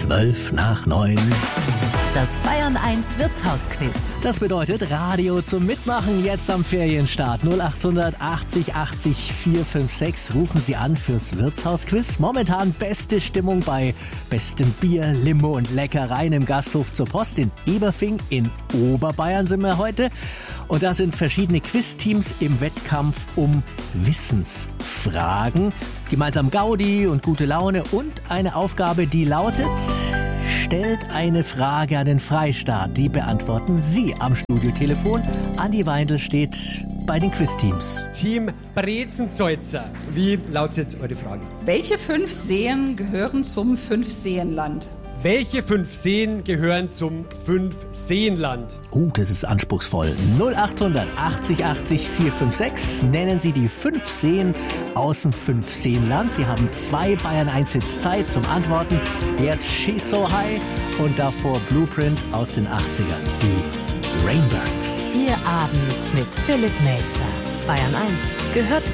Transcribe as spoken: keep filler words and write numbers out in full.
Zwölf nach neun. Das Bayern eins Wirtshausquiz. Das bedeutet Radio zum Mitmachen jetzt am Ferienstart. null acht achtzig achtzig vier fünf sechs. Rufen Sie an fürs Wirtshausquiz. Momentan beste Stimmung bei bestem Bier, Limo und Leckereien im Gasthof zur Post in Eberfing. In Oberbayern sind wir heute. Und da sind verschiedene Quizteams im Wettkampf um Wissensfragen. Gemeinsam Gaudi und gute Laune und eine Aufgabe, die lautet: Stellt eine Frage an den Freistaat. Die beantworten Sie am Studiotelefon. Andi Weindl steht bei den Quizteams. Team Brezensalzer. Wie lautet eure Frage? Welche fünf Seen gehören zum Fünfseenland? Welche fünf Seen gehören zum Fünfseenland? Oh, das ist anspruchsvoll. null acht achtzig achtzig vier fünf sechs. Nennen Sie die fünf Seen aus dem Fünfseenland. Sie haben zwei Bayern eins Hits Zeit zum Antworten. Jetzt She's So High und davor Blueprint aus den achtzigern. Die Rainbirds. Ihr Abend mit Philipp Melzer. Bayern eins gehört